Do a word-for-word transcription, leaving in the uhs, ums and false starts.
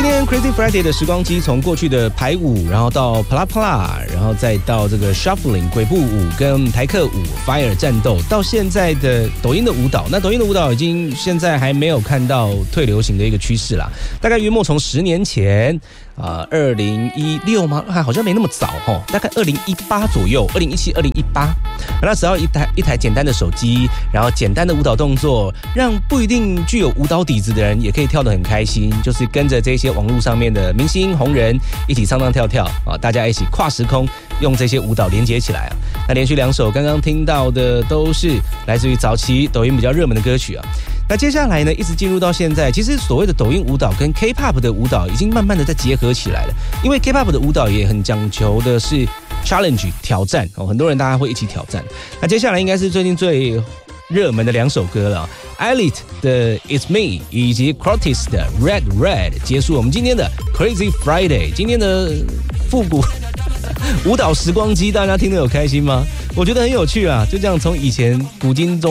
今天 Crazy Friday 的时光机从过去的排舞，然后到 Pla Pla， 然后再到这个 Shuffling 鬼步舞跟台客舞 Fire 战斗，到现在的抖音的舞蹈。那抖音的舞蹈已经现在还没有看到退流行的一个趋势啦，大概约莫从十年前啊，二零一六吗？好像没那么早哦，大概二零一八左右，二零一七、二零一八，那只要一台一台简单的手机，然后简单的舞蹈动作，让不一定具有舞蹈底子的人也可以跳得很开心，就是跟着这些网络上面的明星红人一起唱唱跳跳啊，大家一起跨时空，用这些舞蹈连接起来啊。那连续两首刚刚听到的都是来自于早期抖音比较热门的歌曲啊。那接下来呢，一直进入到现在，其实所谓的抖音舞蹈跟 K-pop 的舞蹈已经慢慢的在结合起来了，因为 K-pop 的舞蹈也很讲求的是 challenge 挑战哦，很多人大家会一起挑战。那接下来应该是最近最热门的两首歌了 ，Elite 的 It's Me 以及 Curtis 的 Red Red， 结束我们今天的 Crazy Friday。今天的复古舞蹈时光机，大家听得有开心吗？我觉得很有趣啊，就这样从以前古今中。